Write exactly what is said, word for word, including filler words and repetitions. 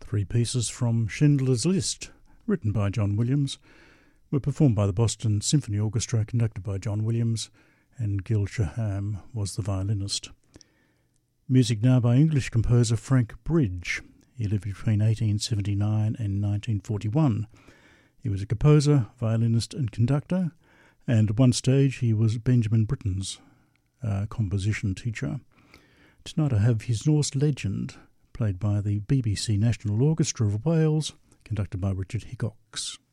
Three pieces from Schindler's List, written by John Williams, were performed by the Boston Symphony Orchestra, conducted by John Williams, and Gil Shaham was the violinist. Music now by English composer Frank Bridge. He lived between eighteen seventy-nine and nineteen forty-one. He was a composer, violinist and conductor, and at one stage he was Benjamin Britten's uh, composition teacher. Tonight I have his Norse Legend, played by the B B C National Orchestra of Wales, conducted by Richard Hickox.